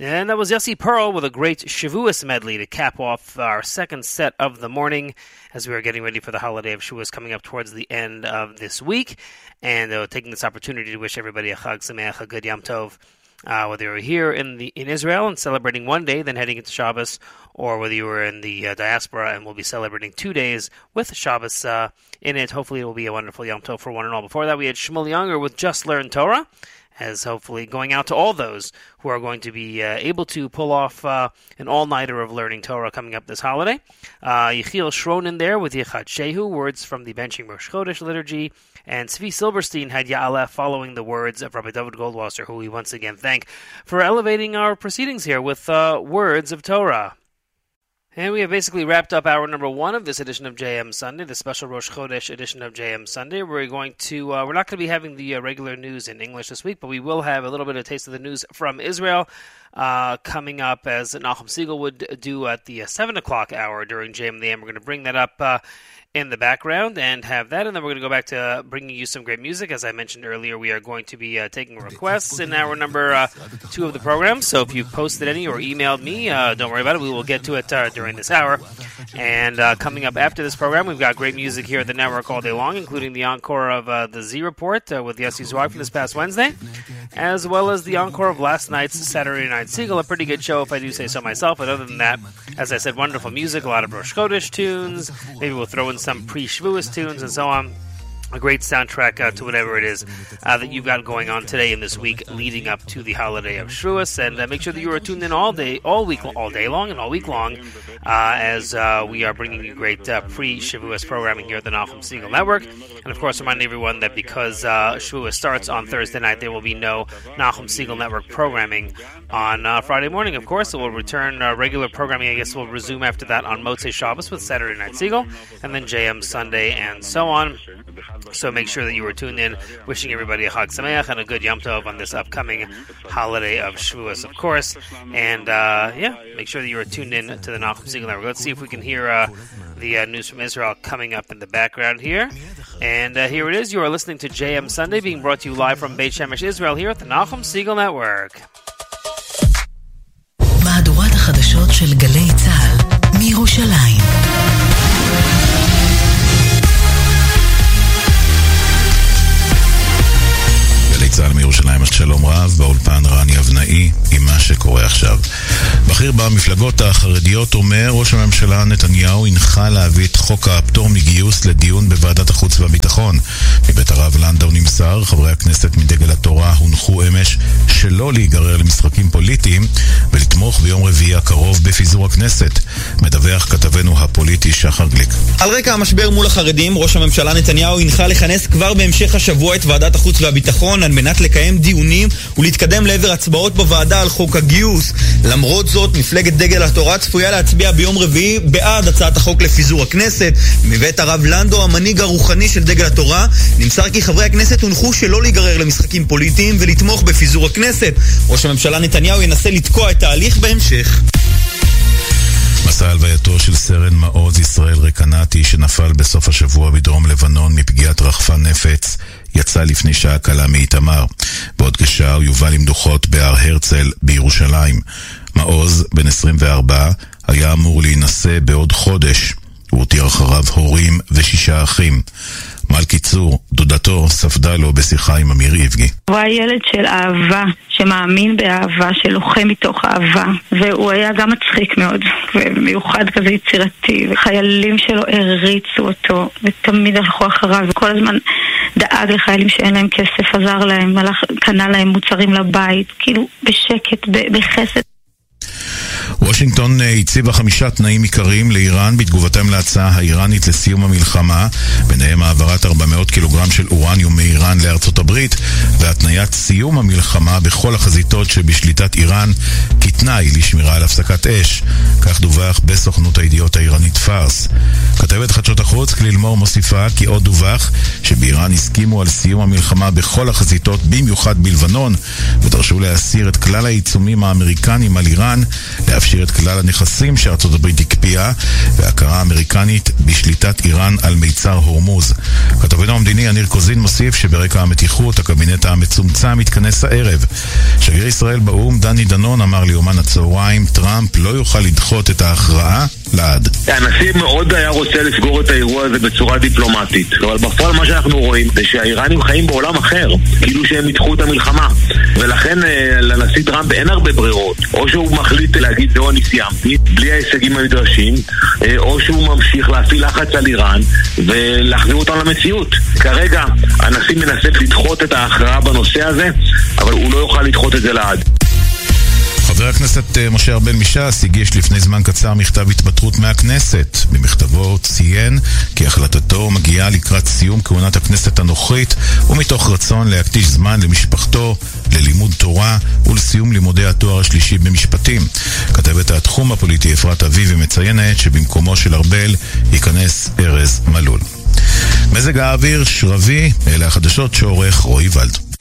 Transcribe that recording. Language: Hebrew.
And that was Yossi Pearl with a great Shavuos medley to cap off our second set of the morning as we are getting ready for the holiday of Shavuos coming up towards the end of this week. And taking this opportunity to wish everybody a Chag Sameach, a good Yom Tov, whether you're here in Israel and celebrating one day, then heading into Shabbos, or whether you were in the diaspora and will be celebrating 2 days with Shabbos in it. Hopefully it will be a wonderful Yom Tov for one and all. Before that, we had Shmuel Younger with Just Learn Torah, as hopefully going out to all those who are going to be able to pull off an all-nighter of learning Torah coming up this holiday. Yechiel Shronin there with Yichad Shehu, words from the Benching Rosh Chodesh liturgy, and Tzvi Silberstein had Ya'aleh following the words of Rabbi David Goldwasser, who we once again thank for elevating our proceedings here with words of Torah. And we have basically wrapped up hour number one of this edition of JM Sunday, the special Rosh Chodesh edition of JM Sunday. We're not going to be having the regular news in English this week, but we will have a little bit of a taste of the news from Israel coming up, as Nachum Siegel would do at the 7 o'clock hour during JM the AM. We're going to bring that up in the background and have that, and then we're going to go back to bringing you some great music. As I mentioned earlier, we are going to be taking requests in hour number 2 of the program, so if you've posted any or emailed me, don't worry about it, we will get to it during this hour. And coming up after this program, we've got great music here at the network all day long, including the encore of the Z Report with Yossi Zweig from this past Wednesday, as well as the encore of last night's Saturday Night Siegel, a pretty good show if I do say so myself. But other than that, as I said, wonderful music, a lot of Rosh Chodesh tunes, maybe we'll throw in some pre-Shavuos tunes and so on. A great soundtrack to whatever it is that you've got going on today and this week leading up to the holiday of Shavuos. And make sure that you are tuned in all day long and all week long as we are bringing you great pre-Shavuos programming here at the Nachum Siegel Network. And of course, reminding everyone that because Shavuos starts on Thursday night, there will be no Nachum Siegel Network programming on Friday morning. Of course, it will return regular programming. I guess we'll resume after that on Motzei Shabbos with Saturday Night Siegel, and then JM Sunday and so on. So make sure that you are tuned in, wishing everybody a Chag Sameach and a good Yom Tov on this upcoming holiday of Shavuos, of course. And make sure that you are tuned in to the Nachum Siegel Network. Let's see if we can hear the news from Israel coming up in the background here. And here it is. You are listening to JM Sunday, being brought to you live from Beit Shemesh, Israel, here at the Nachum Siegel Network. מהדורת החדשות של גלי צה"ל מירושלים. צה"ל מירושלים, שלום רב, באולפן רני אבנאי עם מה שקורה עכשיו. בכיר במפלגות החרדיות אומר ראש הממשלה נתניהו הנחה להביא את חוק הפטור מגיוס לדיון בוועדת החוץ והביטחון. מבית הרב לנדאו נמסר, חברי הכנסת מדגל התורה הונחו אמש שלא להיגרר למשחקים פוליטיים ולתמוך ביום רביעי הקרוב בפיזור הכנסת. מדווח כתבנו הפוליטי שחר גליק. על רקע המשבר מול החרדים, ראש הממשלה נתניהו הנחה לכנס כבר בהמשך השבוע את ועדת החוץ והביטחון על מנת לקיים דיונים ולהתקדם לעבר הצבעות בוועדה על חוק הגיוס. למרות זאת, מפלגת דגל התורה צפויה להצביע ביום רביעי בעד הצעת החוק לפיזור הכנסת. מבית הרב לנדאו, המנהיג הרוחני של דגל התורה, נמסר כי חברי הכנסת הונחו שלא להיגרר למשחקים פוליטיים ולתמוך בפיזור הכנסת. ראש הממשלה נתניהו ינסה לתקוע את ההליך בהמשך. מסע הלווייתו של סרן מעוז ישראל רקנתי שנפל בסוף השבוע בדרום לבנון מפגיעת רחפן נפץ יצא לפני שעה קלה מאיתמר. בעוד כשעה הוא יובא למנוחות בהר הרצל בירושלים. מעוז, בן 24, היה אמור להינשא בעוד חודש. הוא הותיר אחריו הורים ו6 אחים. מלכי צור, דודתו, ספדה לו בשיחה עם אמיר איבגי. הוא היה ילד של אהבה, שמאמין באהבה, שלוחם מתוך אהבה, והוא היה גם מצחיק מאוד, ומיוחד כזה יצירתי, וחיילים שלו הריצו אותו, ותמיד הלכו אחריו, וכל הזמן דאג לחיילים שאין להם כסף, עזר להם, קנה להם מוצרים לבית, כאילו בשקט, בחסד. וושינגטון הציבה 5 תנאים עיקריים לאיראן בתגובתם להצעה האיראנית לסיום המלחמה, ביניהם העברת 400 קילוגרם של אורניום מאיראן לארצות הברית והתניית סיום המלחמה בכל החזיתות שבשליטת איראן כתנאי לשמירה על הפסקת אש. כך דווח בסוכנות הידיעות האיראנית פארס. כתבת חדשות החוץ כליל מור מוסיפה כי עוד דווח שבאיראן הסכימו על סיום המלחמה בכל החזיתות, במיוחד בלבנון, ודרשו להסיר את כלל העיצומים האמריקנים על איראן, לאפשר להשאיר את כלל הנכסים שארצות הברית הקפיאה, והכרה אמריקנית בשליטת איראן על מיצר הורמוז. כתבנו המדיני יניר קוזין מוסיף שברקע המתיחות הקבינט המצומצם מתכנס הערב. שגריר ישראל באו"ם דני דנון אמר ליומן הצהריים, טראמפ לא יוכל לדחות את ההכרעה לעד. הנשיא מאוד היה רוצה לסגור את האירוע הזה בצורה דיפלומטית, אבל בפועל מה שאנחנו רואים זה שהאיראנים חיים בעולם אחר, כאילו שהם ידחו את המלחמה, ולכן לנשיא טראמפ אין הרבה ברירות. או שהוא מחליט להגיד זהו אני סיימתי בלי ההישגים הנדרשים, או שהוא ממשיך להפעיל לחץ על איראן ולהחזיר אותם למציאות. כרגע הנשיא מנסה לדחות את ההכרעה בנושא הזה, אבל הוא לא יוכל לדחות את זה לעד. חבר הכנסת משה ארבל מש"ס הגיש לפני זמן קצר מכתב התפטרות מהכנסת. במכתבו ציין כי החלטתו מגיעה לקראת סיום כהונת הכנסת הנוכחית, ומתוך רצון להקדיש זמן למשפחתו, ללימוד תורה ולסיום לימודי התואר השלישי במשפטים. כתבת התחום הפוליטי אפרת אביבי מציינת שבמקומו של ארבל ייכנס ארז מלול. מזג האוויר שרבי, אלה החדשות שעורך רועי ולד.